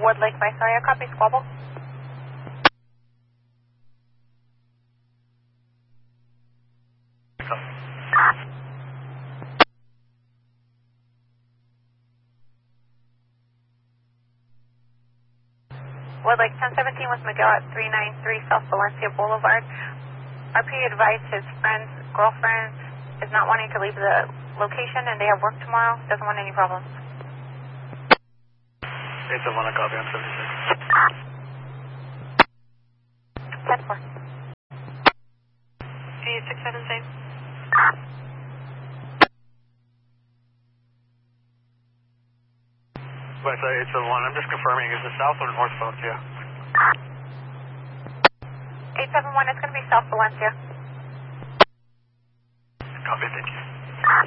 Wood Lake Visaria, copy, squabble. Wood Lake 1017 with Miguel at 393 South Valencia Boulevard. RP advised his friend's girlfriend is not wanting to leave the location and they have work tomorrow. Doesn't want any problems. 871, I copy on 76. 10-4. 867, same. West 871, I'm just confirming, is it South or North Valencia? 871, it's going to be South Valencia. Copy, thank you.